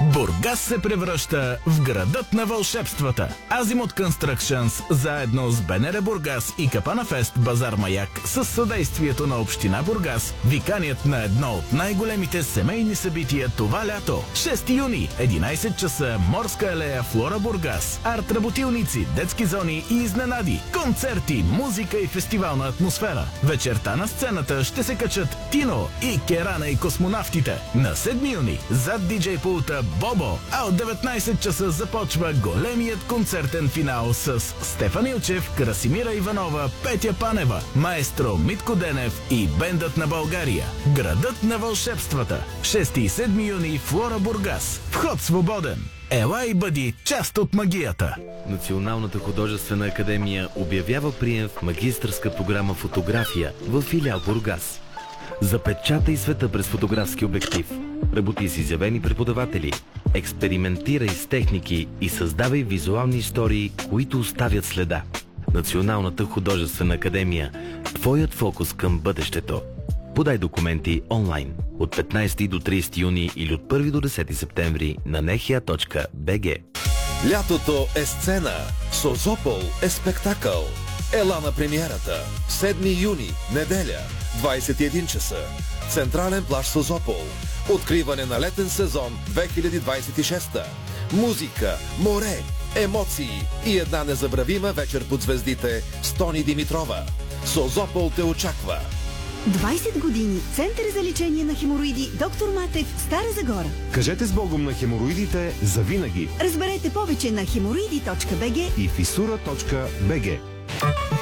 Бургас се превръща в градът на вълшебствата. Азимут Constructions заедно с БНР Бургас и Капана Фест Базар Маяк с съдействието на Община Бургас ви канят на едно от най-големите семейни събития това лято. 6 юни, 11 часа, Морска алея, Флора Бургас. Арт-работилници, детски зони и изненади. Концерти, музика и фестивална атмосфера. Вечерта на сцената ще се качат Тино и Керана и космонавтите. На 7 юни, зад диджей пулта Бобо, а от 19 часа започва големият концертен финал с Стефан Илчев, Красимира Иванова, Петя Панева, маестро Митко Денев и бендът на България. Градът на вълшебствата. 6 и 7 юни, Флора Бургас. Вход свободен. Ела и бъди част от магията. Националната художествена академия обявява прием в магистърска програма фотография в филиал Бургас. Запечатай света през фотографски обектив. Работи с изявени преподаватели. Експериментирай с техники и създавай визуални истории, които оставят следа. Националната художествена академия. Твоят фокус към бъдещето. Подай документи онлайн от 15 до 30 юни или от 1 до 10 септември на nehia.bg. Лятото е сцена. Созопол е спектакъл. Ела на премиерата. 7 юни, неделя, 21 часа. Централен плаж Созопол. Откриване на летен сезон 2026. Музика, море, емоции и една незабравима вечер под звездите с Тони Димитрова. Созопол те очаква. 20 години. Център за лечение на хемороиди Доктор Матев, Стара Загора. Кажете с Богом на хемороидите завинаги. Разберете повече на hemoroidi.bg и fissura.bg.